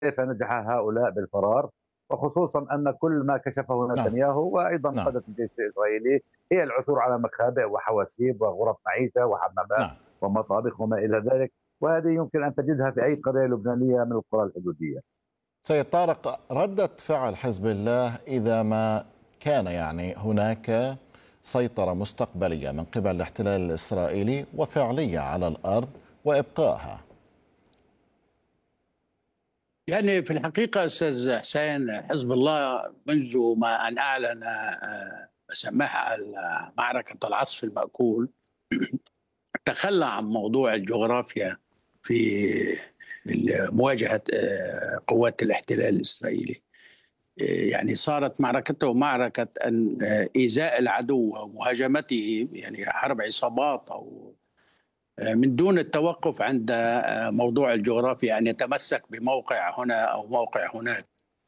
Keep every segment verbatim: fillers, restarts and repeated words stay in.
كيف نجح هؤلاء بالفرار، وخصوصا أن كل ما كشفه نعم. نتنياهو وأيضا نعم. قادة الجيش الإسرائيلي هي العثور على مخابئ وحواسيب وغرف معيشة وحمامات نعم. ومطابخ وما إلى ذلك، وهذه يمكن أن تجدها في أي قرية لبنانية من القرى الحدودية. سيد طارق، ردة فعل حزب الله إذا ما كان يعني هناك سيطرة مستقبلية من قبل الاحتلال الإسرائيلي وفعلية على الأرض وإبقائها. يعني في الحقيقة أستاذ حسين، حزب الله منذ ما أن أعلن آه، سماح معركة العصف المأكول تخلى عن موضوع الجغرافيا في مواجهة آه، قوات الاحتلال الإسرائيلي. آه، يعني صارت معركته معركة أن آه، إيذاء العدو ومهاجمته، يعني حرب عصابات، أو من دون التوقف عند موضوع الجغرافيا أن يتمسك بموقع هنا أو موقع هناك.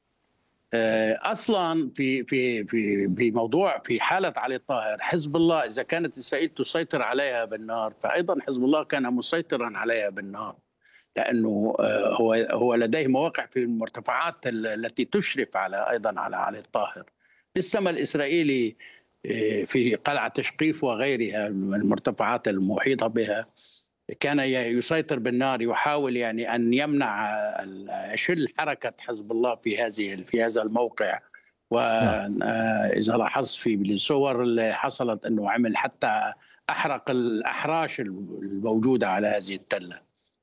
أصلا في في في في موضوع في حالة علي الطاهر، حزب الله إذا كانت إسرائيل تسيطر عليها بالنار، فأيضا حزب الله كان مسيطرا عليها بالنار، لأنه هو هو لديه مواقع في المرتفعات التي تشرف على أيضا على علي الطاهر. بالسما الإسرائيلي في قلعة تشقيف وغيرها من المرتفعات المحيطة بها كان يسيطر بالنار، يحاول يعني أن يمنع يشل حركة حزب الله في هذه في هذا الموقع. وإذا لاحظت في الصور اللي حصلت أنه عمل حتى أحرق الأحراش الموجودة على هذه التلة.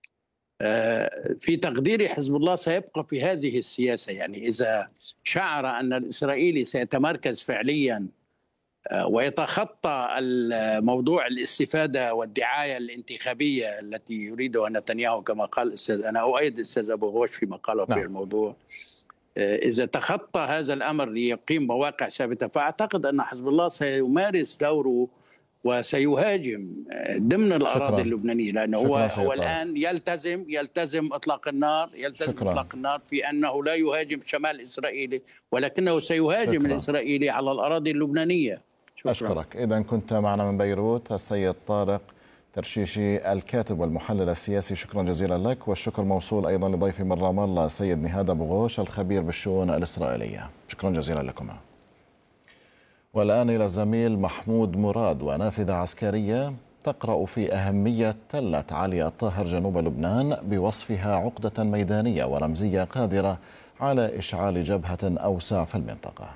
في تقديري حزب الله سيبقى في هذه السياسة، يعني إذا شعر أن الإسرائيلي سيتمركز فعليا ويتخطى الموضوع الاستفادة والدعاية الانتخابية التي يريدها نتنياهو، كما قال الأستاذ، أنا أؤيد الأستاذ أبو غوش في مقاله في الموضوع. إذا تخطى هذا الأمر ليقيم مواقع ثابتة، فأعتقد أن حزب الله سيمارس دوره وسيهاجم ضمن الأراضي شكرا. اللبنانية، لأنه هو, هو الآن يلتزم يلتزم إطلاق النار يلتزم شكرا. إطلاق النار في أنه لا يهاجم شمال إسرائيل، ولكنه سيهاجم شكرا. الإسرائيلي على الأراضي اللبنانية. شكرا. أشكرك. إذا كنت معنا من بيروت السيد طارق ترشيشي الكاتب والمحلل السياسي، شكرا جزيلا لك، والشكر موصول أيضا لضيفي من رام الله السيد نهاد أبو غوش الخبير بالشؤون الإسرائيلية، شكرا جزيلا لكما. والآن إلى الزميل محمود مراد ونافذة عسكرية تقرأ في أهمية تلة علي الطاهر جنوب لبنان بوصفها عقدة ميدانية ورمزية قادرة على إشعال جبهة أوسع في المنطقة.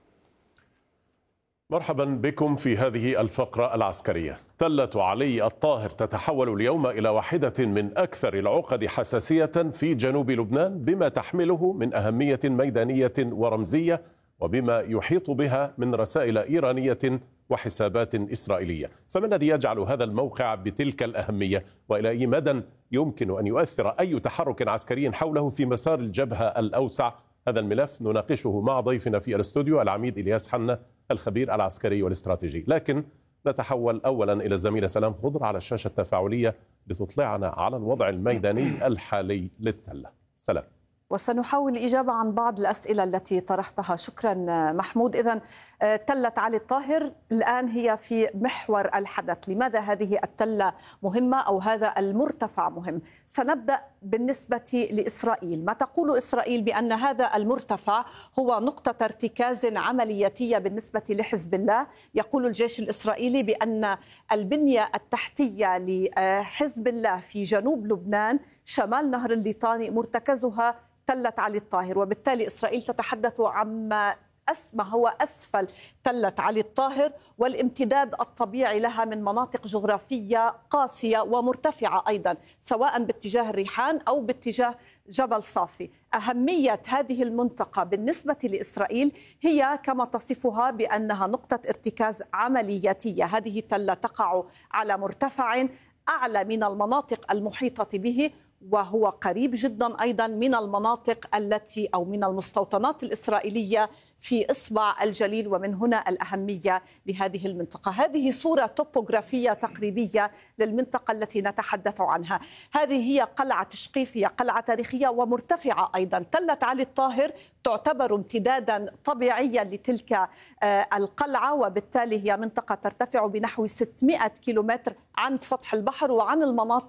مرحبا بكم في هذه الفقرة العسكرية. تلة علي الطاهر تتحول اليوم إلى واحدة من أكثر العقد حساسية في جنوب لبنان، بما تحمله من أهمية ميدانية ورمزية، وبما يحيط بها من رسائل إيرانية وحسابات إسرائيلية. فما الذي يجعل هذا الموقع بتلك الأهمية، وإلى أي مدى يمكن أن يؤثر أي تحرك عسكري حوله في مسار الجبهة الأوسع؟ هذا الملف نناقشه مع ضيفنا في الاستوديو العميد إلياس حنة الخبير العسكري والاستراتيجي. لكن نتحول أولا إلى الزميلة سلام خضر على الشاشة التفاعلية لتطلعنا على الوضع الميداني الحالي للتلة. سلام. وسنحاول الإجابة عن بعض الأسئلة التي طرحتها. شكرا محمود. إذن تلة علي الطاهر الآن هي في محور الحدث. لماذا هذه التلة مهمة أو هذا المرتفع مهم؟ سنبدأ بالنسبة لإسرائيل. ما تقول إسرائيل بأن هذا المرتفع هو نقطة ارتكاز عملياتية بالنسبة لحزب الله. يقول الجيش الإسرائيلي بأن البنية التحتية لحزب الله في جنوب لبنان شمال نهر الليطاني مرتكزها تلة علي الطاهر، وبالتالي إسرائيل تتحدث عما أسمى هو أسفل تلة علي الطاهر والامتداد الطبيعي لها من مناطق جغرافية قاسية ومرتفعة أيضا، سواء باتجاه الريحان أو باتجاه جبل صافي. أهمية هذه المنطقة بالنسبة لإسرائيل هي كما تصفها بأنها نقطة ارتكاز عملياتية. هذه التلة تقع على مرتفع أعلى من المناطق المحيطة به، وهو قريب جدا أيضا من المناطق التي أو من المستوطنات الإسرائيلية في إصبع الجليل، ومن هنا الأهمية لهذه المنطقة. هذه صورة توبوغرافية تقريبية للمنطقة التي نتحدث عنها. هذه هي قلعة تشقيف، هي قلعة تاريخية ومرتفعة أيضا. تلة علي الطاهر تعتبر امتدادا طبيعيا لتلك القلعة، وبالتالي هي منطقة ترتفع بنحو ستمائة كيلومتر عن سطح البحر وعن المناطق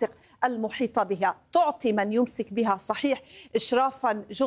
المحيطة بها، تعطي من يمسك بها صحيح إشرافا